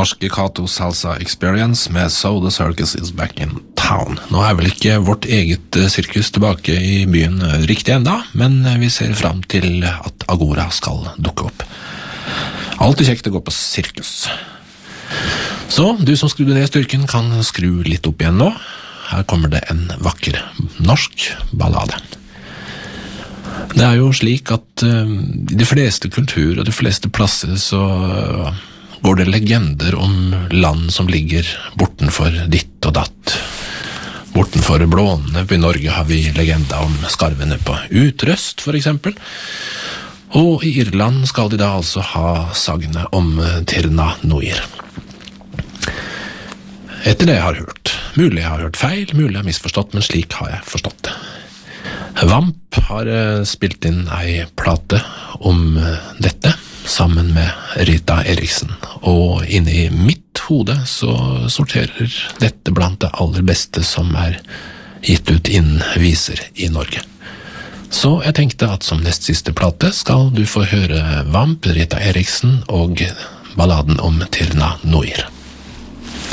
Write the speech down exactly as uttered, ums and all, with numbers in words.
norske Kato Salsa Experience med So the Circus is back in town. Nå er vel ikke vårt eget sirkus tilbake i byen riktig enda, men vi ser fram til at Agora skal dukke opp. Alltid kjekt å gå på sirkus. Så, du som skrudde ned styrken kan skru litt opp igjen nå. Her kommer det en vakker norsk ballade. Det er jo slik at uh, i de fleste kulturer og de fleste plasser så uh, går det legender om land som ligger bortenfor ditt og datt. Bortenfor blåene. I Norge har vi legender om skarvene på Utrøst, for eksempel. Og i Irland skal de da altså ha sagnet om Tirna Noir. Etter det jeg har hørt. Mulig jeg har hørt feil, mulig jeg har misforstått, men slik har jeg forstått det. Vamp har spilt inn ei plate om dette, sammen med Rita Eriksen. Og inne i mitt hode så sorterer dette blant det aller beste som er gitt ut innen viser i Norge. Så jeg tenkte at som nest siste plate skal du få høre Vamp, Rita Eriksen og balladen om Tirna Noir.